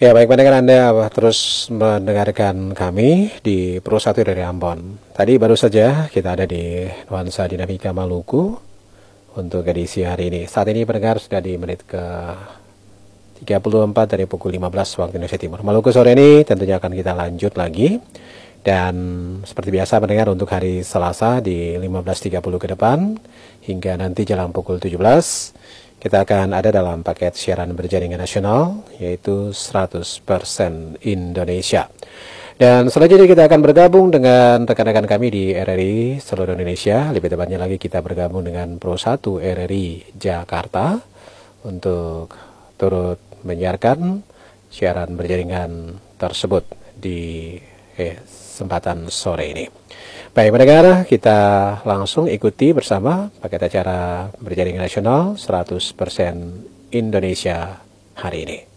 Ya, baik pendengar, Anda terus mendengarkan kami di Pro 1 dari Ambon. Tadi baru saja kita ada di Nuansa Dinamika Maluku untuk edisi hari ini. Saat ini pendengar sudah di menit ke 34 dari pukul 15 waktu Indonesia Timur. Maluku sore ini tentunya akan kita lanjut lagi. Dan seperti biasa pendengar, untuk hari Selasa di 15.30 ke depan hingga nanti jelang pukul 17, kita akan ada dalam paket siaran berjaringan nasional, yaitu 100% Indonesia. Dan selanjutnya kita akan bergabung dengan rekan-rekan kami di RRI seluruh Indonesia. Lebih tepatnya lagi kita bergabung dengan Pro 1 RRI Jakarta untuk turut menyiarkan siaran berjaringan tersebut di kesempatan sore ini. Baik pendengar, kita langsung ikuti bersama paket acara berjaringan nasional 100% Indonesia hari ini.